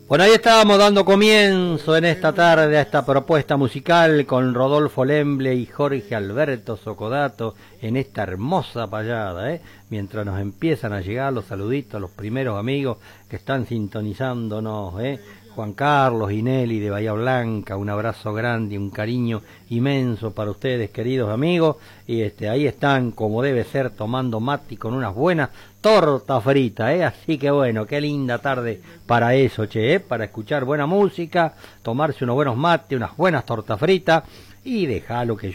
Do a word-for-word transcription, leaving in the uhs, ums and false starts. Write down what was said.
Bueno, ahí estábamos dando comienzo en esta tarde a esta propuesta musical con Rodolfo Lemble y Jorge Alberto Socodato en esta hermosa payada, ¿eh? Mientras nos empiezan a llegar los saluditos, los primeros amigos que están sintonizándonos, ¿eh? Juan Carlos y Nelly de Bahía Blanca, un abrazo grande, un cariño inmenso para ustedes, queridos amigos, y este ahí están, como debe ser, tomando mate con unas buenas tortas fritas, ¿eh? Así que bueno, qué linda tarde para eso, che, ¿eh? Para escuchar buena música, tomarse unos buenos mates, unas buenas tortas fritas, y dejarlo que